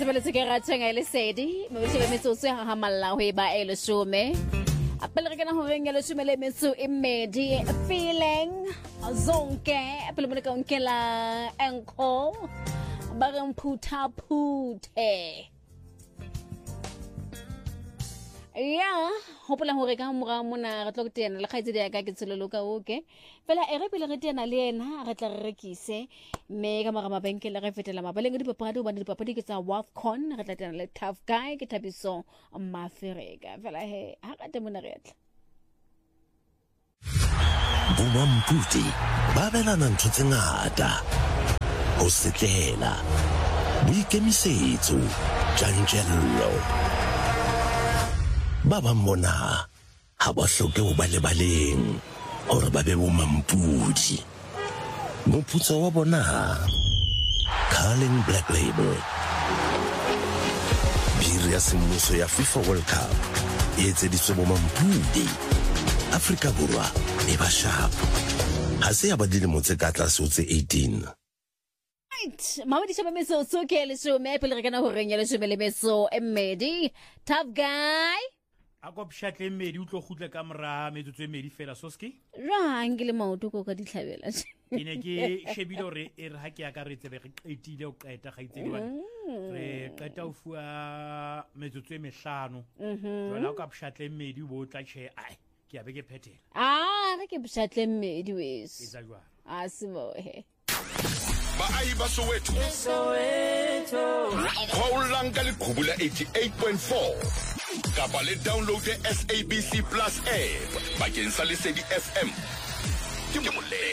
tsebeletse ke ratšheng e lesedi mabešebe metsotso ya gagamalla go e ba e lesome apele re kana goreng ya lesome le metso e mmedi feeling zonke apele mo le ka onkela enko ba re mphuthaphuthe ya hopola hore ka mora mona re tlo tena le kgaitse dia ka ke tselelo ka oke fela e re pele re tena le ena re tla re rekise me ka mara mabenkele re fetela mabaleng di papadi ba di papadi ke tsa WAFCON re tla tena le Tough Guy ke Thabiso Mafereka fela he ha ka temona re tla Bomamputi ba belana ntho tse ngata ho setlela boikemisetso tjantjello ba ba mona ha ba hloke ho ba lebaleng hore ba be bomampudi moputso wa bona Carling Black Label biri ya semmuso ya FIFA World Cup e etseditswe bomampudi Afrika Borwa e ba sharp ha se ya ba dilemo tse ka tlase ho tse 18 Mama di shaba meso so ke le so me pele re kana ho renya le so le meso e mmedi Tough Guy a go pshatle mmedi o tlo gutla ka mora metsotso e mmedi fela soski ra ngile maoto go ka ditlhabela ke ne ke shebile re e re ha ke aka re tsebe re qetile o qeta ga itsedi bana re qeta o fua metsotso e mehlano jwale ka pshatle mmedi bo tla che ai ke a be ke phethela re ke pshatle mmedi wes e tsa jwa a se mo he Baahi ba Soweto Khoulang ka leqhubu la 88.4 kapa le download the SABC Plus app bakeng sa Lesedi FM ke moleng